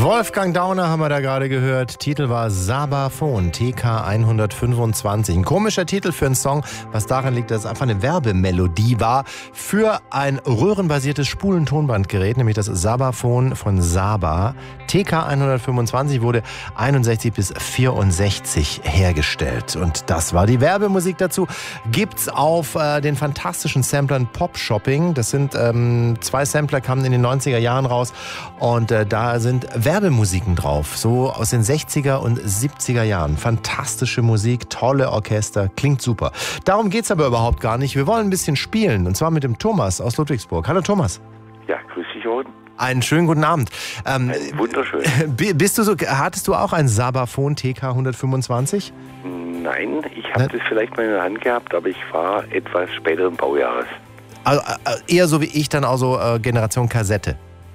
Wolfgang Dauner haben wir da gerade gehört. Titel war Sabaphon, TK 125. Ein komischer Titel für einen Song, was daran liegt, dass es einfach eine Werbemelodie war für ein röhrenbasiertes Spulentonbandgerät, nämlich das Sabaphon von Saba. TK 125 wurde 61 bis 64 hergestellt. Und das war die Werbemusik dazu. Gibt's auf den fantastischen Samplern Pop Shopping. Das sind 2 Sampler, kamen in den 90er Jahren raus. Und da sind Werbemusiken drauf, so aus den 60er und 70er Jahren. Fantastische Musik, tolle Orchester, klingt super. Darum geht's aber überhaupt gar nicht. Wir wollen ein bisschen spielen, und zwar mit dem Thomas aus Ludwigsburg. Hallo Thomas. Ja, grüß dich, Oden. Einen schönen guten Abend. Wunderschön. Hattest du auch ein Sabaphon TK 125? Nein, ich habe das vielleicht mal in der Hand gehabt, aber ich war etwas späteren Baujahres. Also, eher so wie ich, dann auch so Generation Kassette.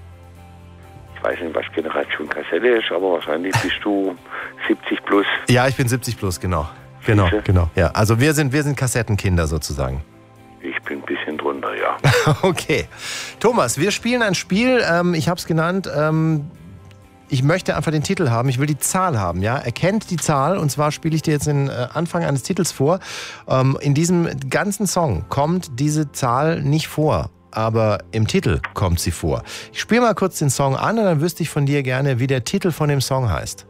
Ich weiß nicht, was Generation Kassette ist, aber wahrscheinlich bist du 70 plus. Ja, ich bin 70 plus, genau. Genau. Ja, also wir sind Kassettenkinder sozusagen. Ich bin ein bisschen drunter, ja. Okay. Thomas, wir spielen ein Spiel, ich habe es genannt, ich möchte einfach den Titel haben, ich will die Zahl haben, ja. Erkennt die Zahl, und zwar spiele ich dir jetzt den Anfang eines Titels vor. In diesem ganzen Song kommt diese Zahl nicht vor, aber im Titel kommt sie vor. Ich spiele mal kurz den Song an und dann wüsste ich von dir gerne, wie der Titel von dem Song heißt.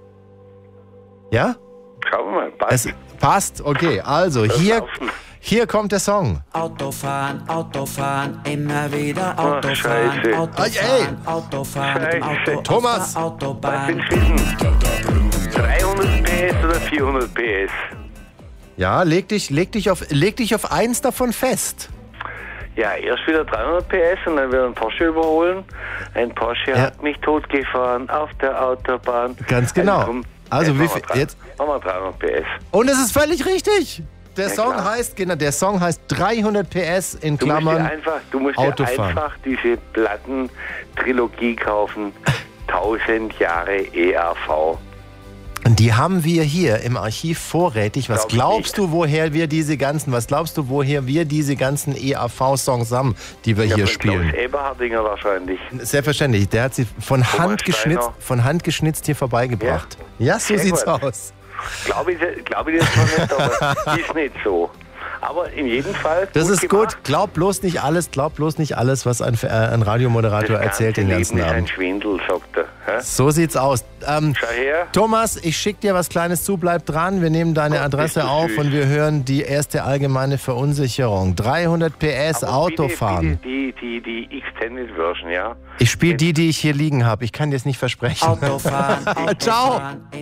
Ja? Schauen wir mal, passt. Es passt, okay. Also, hier kommt der Song. Autofahren, Autofahren, immer wieder Autofahren. Scheiße. Autofahren, Autofahren, mit dem Auto Thomas. auf der Autobahn. Benzin. 300 PS oder 400 PS? Ja, leg dich auf eins davon fest. Ja, erst wieder 300 PS und dann wieder ein Porsche überholen. Ein Porsche hat mich totgefahren auf der Autobahn. Ganz genau. Also wie viel jetzt? Machen wir 300 PS. Und es ist völlig richtig. Der Song heißt 300 PS in Klammern Du musst Autofahren. dir einfach diese Plattentrilogie kaufen. 1000 Jahre EAV. Und die haben wir hier im Archiv vorrätig. Was glaubst du, woher wir diese ganzen EAV-Songs haben, die wir hier spielen? Klaus Eberhardinger wahrscheinlich. Selbstverständlich. Der hat sie von Hand geschnitzt hier vorbeigebracht. Ja, so sieht's aus. Glaube ich das noch nicht, aber ist nicht so. Aber in jedem Fall. Das ist gemacht. gut. Glaub bloß nicht alles, was ein Radiomoderator erzählt den ganzen Leben ist Abend. ein Schwindel, sagt er. Hä? So sieht's aus. Schau her. Thomas, ich schicke dir was Kleines zu, bleib dran. Wir nehmen deine Adresse auf und wir hören die erste allgemeine Verunsicherung. 300 PS Aber Autofahren. Bitte die Extended Version, ja? Ich spiele die ich hier liegen habe. Ich kann dir es nicht versprechen. Autofahren, Ciao. Autofahren.